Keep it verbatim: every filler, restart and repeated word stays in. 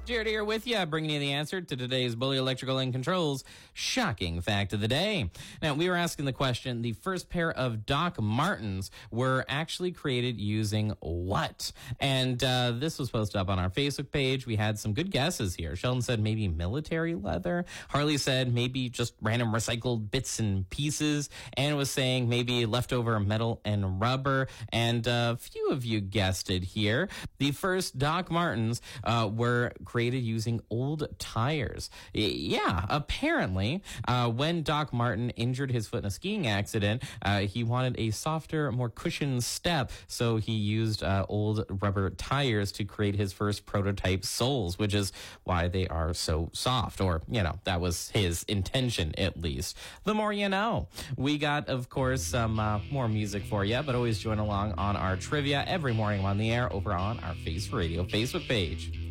Jared here with you, bringing you the answer to today's Bully Electrical and Controls shocking fact of the day. Now, we were asking the question, the first pair of Doc Martens were actually created using what? And uh, this was posted up on our Facebook page. We had some good guesses here. Sheldon said maybe military leather. Harley said maybe just random recycled bits and pieces. Ann was saying maybe leftover metal and rubber. And uh, a few of you guessed it here. The first Doc Martens uh, were created using old tires. Yeah, apparently, uh, when Doc Marten injured his foot in a skiing accident, uh, he wanted a softer, more cushioned step, so he used uh, old rubber tires to create his first prototype soles, which is why they are so soft, or, you know, that was his intention, at least. The more you know. We got, of course, some uh, more music for you, but always join along on our trivia every morning on the air over on our Face Radio Facebook page.